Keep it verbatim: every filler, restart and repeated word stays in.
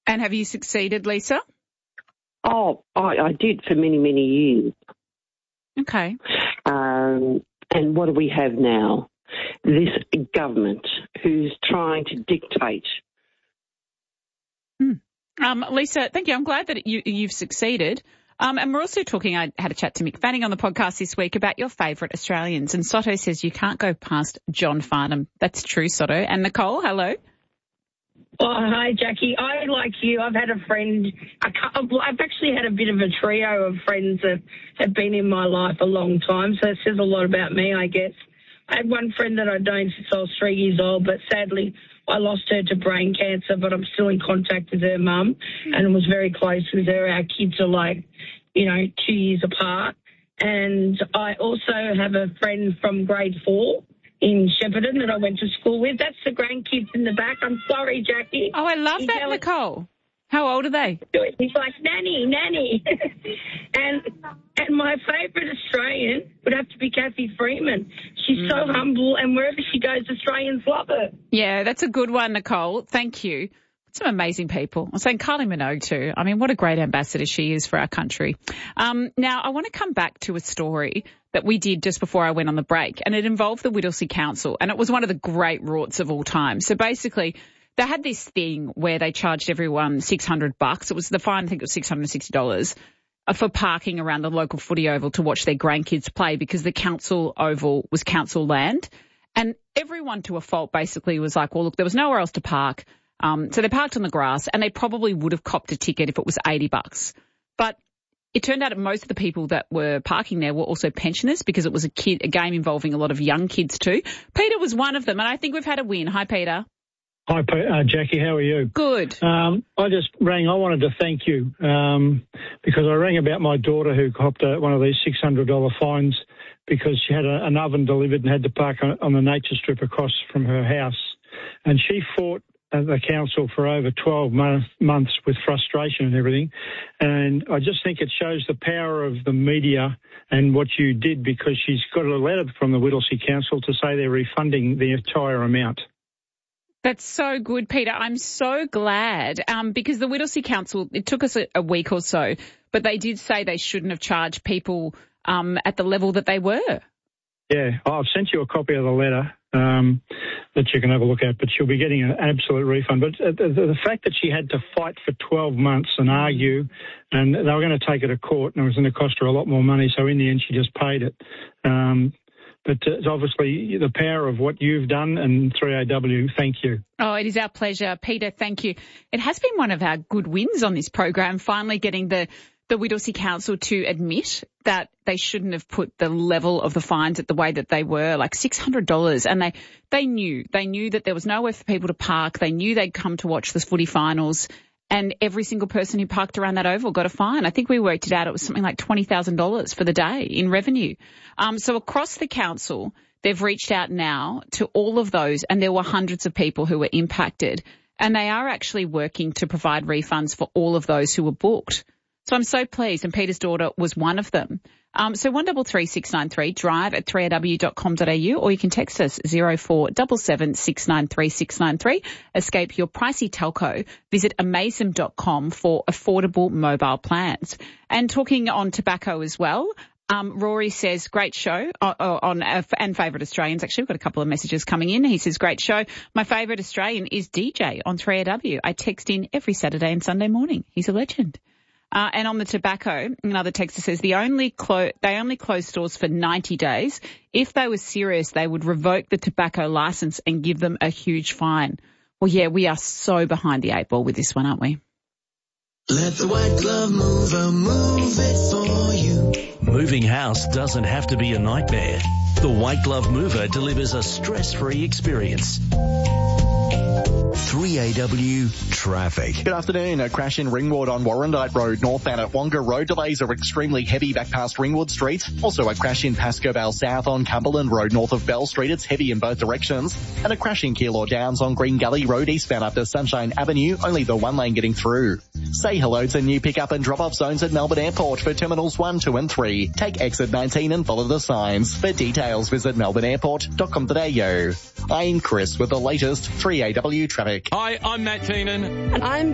And have you succeeded, Lisa? Oh, I, I did for many, many years. Okay. Um, and what do we have now? This government who's trying to dictate. Hmm. Um, Lisa, thank you. I'm glad that you, you've succeeded. Um, and we're also talking, I had a chat to Mick Fanning on the podcast this week about your favourite Australians. And Soto says you can't go past John Farnham. That's true, Soto. And Nicole, hello. Oh, hi, Jackie. I, like you, I've had a friend, a, I've actually had a bit of a trio of friends that have been in my life a long time, so it says a lot about me, I guess. I had one friend that I'd known since I was three years old, but sadly I lost her to brain cancer, but I'm still in contact with her mum and was very close with her. Our kids are like, you know, two years apart. And I also have a friend from grade four in Shepparton that I went to school with. That's the grandkids in the back. I'm sorry, Jackie. Oh, I love He's that, going, Nicole. How old are they? He's like, nanny, nanny. and and my favourite Australian would have to be Kathy Freeman. She's mm. so humble, and wherever she goes, Australians love her. Yeah, that's a good one, Nicole. Thank you. Some amazing people. I'm saying Kylie Minogue too. I mean, what a great ambassador she is for our country. Um, now, I want to come back to a story that we did just before I went on the break, and it involved the Whittlesea Council, and it was one of the great rorts of all time. So basically, they had this thing where they charged everyone six hundred bucks. It was the fine, I think it was six hundred sixty dollars for parking around the local footy oval to watch their grandkids play because the council oval was council land. And everyone to a fault basically was like, well, look, there was nowhere else to park. Um, so they parked on the grass and they probably would have copped a ticket if it was eighty bucks. But it turned out that most of the people that were parking there were also pensioners because it was a kid, a game involving a lot of young kids too. Peter was one of them, and I think we've had a win. Hi, Peter. Hi, uh, Jackie. How are you? Good. Um, I just rang. I wanted to thank you um, because I rang about my daughter who copped a, one of these six hundred dollars fines because she had a, an oven delivered and had to park on, on the nature strip across from her house. And she fought at the council for over twelve month, months with frustration and everything. And I just think it shows the power of the media and what you did because she's got a letter from the Whittlesea Council to say they're refunding the entire amount. That's so good, Peter. I'm so glad um, because the Whittlesea Council, it took us a, a week or so, but they did say they shouldn't have charged people um, at the level that they were. Yeah, I've sent you a copy of the letter um, that you can have a look at, but she'll be getting an absolute refund. But the, the, the fact that she had to fight for twelve months and argue, and they were going to take her to court, and it was going to cost her a lot more money, so in the end she just paid it. Um, But it's obviously the power of what you've done, and three A W, thank you. Oh, it is our pleasure. Peter, thank you. It has been one of our good wins on this program, finally getting the, the Whittlesea Council to admit that they shouldn't have put the level of the fines at the way that they were, like six hundred dollars. And they, they knew. They knew that there was nowhere for people to park. They knew they'd come to watch the footy finals. And every single person who parked around that oval got a fine. I think we worked it out. It was something like twenty thousand dollars for the day in revenue. Um, so across the council, they've reached out now to all of those, and there were hundreds of people who were impacted. And they are actually working to provide refunds for all of those who were booked. So I'm so pleased, and Peter's daughter was one of them. Um, so one double three six nine three, drive at three a w dot com dot a u, or you can text us zero four seven seven six nine three six nine three. Escape your pricey telco. Visit amazem dot com for affordable mobile plans. And talking on tobacco as well, um, Rory says, great show on, on uh, and favourite Australians. Actually, we've got a couple of messages coming in. He says, great show. My favourite Australian is D J on three A W. I text in every Saturday and Sunday morning. He's a legend. Uh, and on the tobacco, another texter says the only clo- they only close stores for ninety days. If they were serious, they would revoke the tobacco licence and give them a huge fine. Well, yeah, we are so behind the eight ball with this one, aren't we? Let the white glove mover move it for you. Moving house doesn't have to be a nightmare. The White Glove Mover delivers a stress-free experience. three A W traffic. Good afternoon. A crash in Ringwood on Warrandyte Road, northbound at Wonga Road. Delays are extremely heavy back past Ringwood Street. Also a crash in Pascoe Vale South on Cumberland Road, north of Bell Street. It's heavy in both directions. And a crash in Keilor Downs on Green Gully Road, eastbound up to Sunshine Avenue. Only the one lane getting through. Say hello to new pick-up and drop-off zones at Melbourne Airport for Terminals one, two and three. Take exit nineteen and follow the signs. For details, visit melbourne airport dot com dot a u. I'm Chris with the latest three A W traffic. Hi, I'm Matt Keenan. And I'm